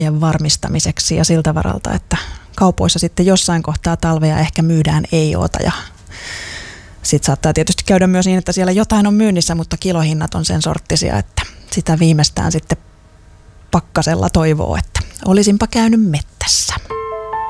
varmistamiseksi ja siltä varalta, että kaupoissa sitten jossain kohtaa talvea ehkä myydään ei-oota ja sitten saattaa tietysti käydä myös niin, että siellä jotain on myynnissä, mutta kilohinnat on sen sorttisia, että sitä viimeistään sitten pakkasella toivoo, että olisinpa käynyt mettässä.